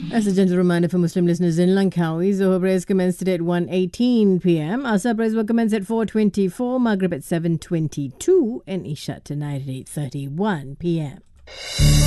As a gentle reminder for Muslim listeners in Langkawi, Zohar prayers commenced today at 1:18 p.m. Asar prayers will commence at 4:24, Maghrib at 7:22, and Isha tonight at 8:31 p.m.